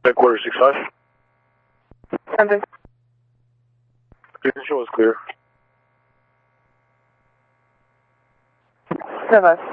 Headquarters 6-5. Center. The show is clear. 7.